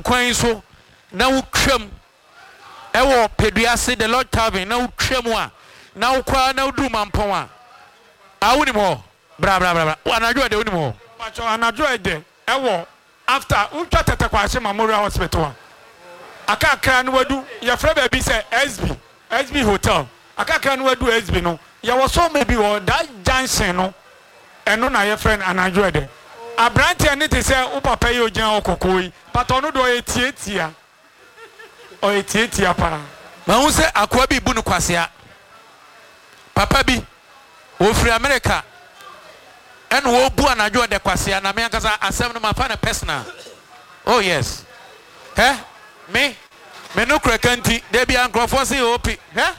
kwan so na wotwam ewo peduase the Lord Tavern na wotwam a na wokwa na wodu mampon a awuni mo bra anadwo de woni mo macho anadwo de ewo after untwa tete kwase Memorial Hospital akakra no wadu ya fra ba bi say SB hotel akakra no wadu SB no ya wo so maybe wo that junction no eno na ye friend anadwo de abrante ne te say wo papa ye ogina okokoi but ono do etietia o etietia para ma hu se akwa bi bu no kwasea papa bi wo free America and wo bu anadwo de kwasea na me ankasa asem no ma fa na personal oh yes me no krakanti de bi ankrofo se opi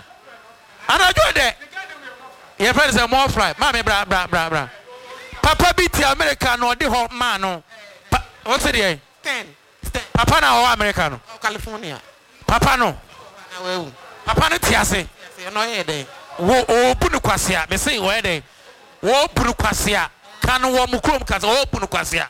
anadwo de ye friend say more fly ma me bra papa bi ti America no de ho ma no what's it there 10 papa na ho America no California papa no na we papa no ti ase no ye dey wo bunu kwasea me say wo dey wo bunu kwasea kan wo mukrom kasa wo bunu kwasea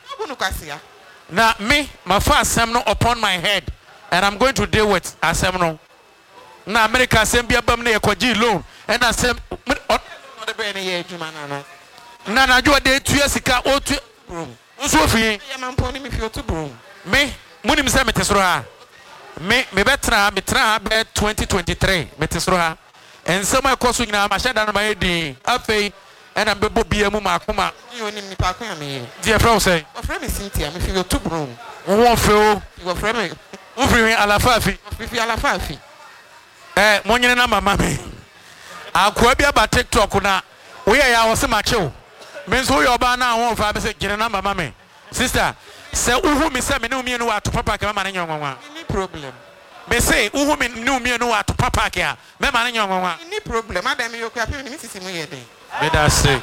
na me my first asem no upon my head and I'm going to deal with asem no na America asem bia bam na yekogi loan and asem no de be ne ye adwuma na na jo de tu sika o tu nso fi ye mampo ni me fi otu bro me munim se metesro ha me betra be 2023 metesro ha ensem ekoso nyina ma sheda no ma yedi afei ena bebo bia mu makoma you onim ni pa kwa me dear friend say o friend me Cynthia me fi otu bro won fe o you friend me o fi alafafi fi alafafi monyene na mama me akwa bia ba TikTok na we ya wo se mache me nso yo ba na won fa be se gine na mama me sister se uhu mi se me ne umi no wa to papa ke mama ne nyonwa any problem me say uhu mi ne umi no wa to papa ke a me mama ne nyonwa any problem adam yo kwa pe me sisi mu ye den me da say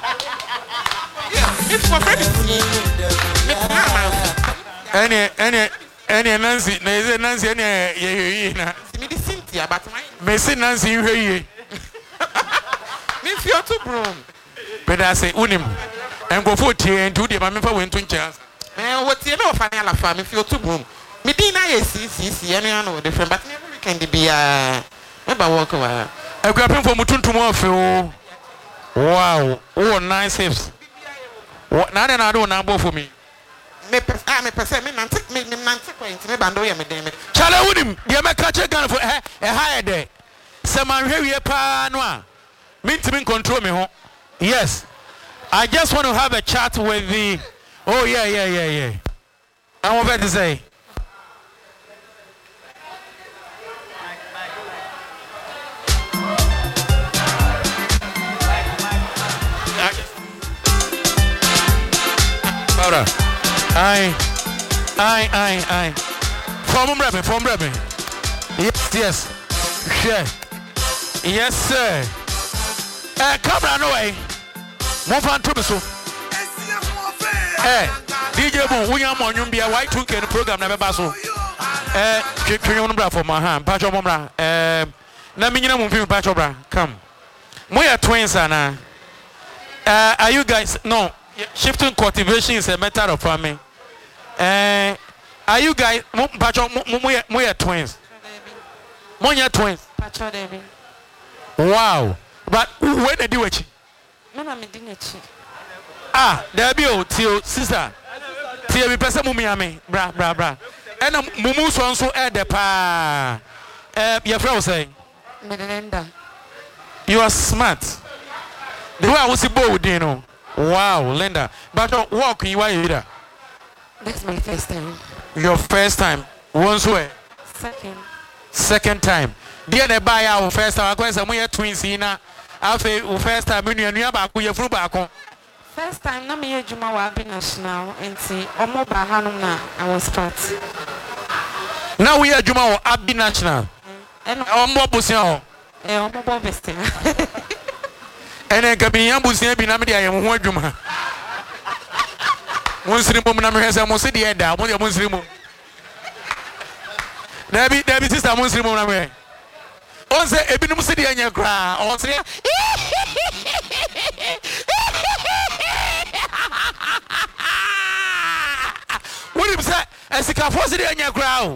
if my friend any Nancy na is Nancy any ye na me di Cynthia but my me say Nancy hwe me fi otu bro me da say unim engofo tie ntu de ma me fa wentu ncha me what tie me ofa ne alafa me fi otu bro me din na ye si eno ya no different but every weekend be me ba work wa akwapem for mutuntum ofe o wow oh nice hips what na na do na bo for me me person me nante point me bando ye me den me chale unim de me ka che gan for high there se man hwe pa no a me control me ho yes I just want to have a chat with the oh yeah I want to say Laura I from Brebe yes sure yes sir come on away mo fan to me so DJ Boom we am on bia Y2K program na be ba so twetwe bra for my hand patcho mo bra na me nyina mo film patcho bra come mo ya twins ana are you guys no shifting cultivation is a matter of farming are you guys patcho mo ya twins mo ya twins patcho David wow but when they do it mama me di nechi there be o tio sister tio bi pese mu miame bra and mumu so de pa your friend say Melinda you are smart the way I was bold you know wow Linda but walk you are here that's my first time your first time once way second time there they buy our first time I say we twins na afi first time nua ba ko yefuru ba ko first time na me adwuma wa Abi National enti omo ba hanum na I was part now we adwuma wa Abi National omo bosia ho omo bo bestia ene gabinya bosia bi na me dia ye ho adwuma monsiri mom na me hwese mo se de da mo de monsiri mom Dabi sister monsiri mom na me on say ebinum se de anya kra on say what him say esika for se de anya kra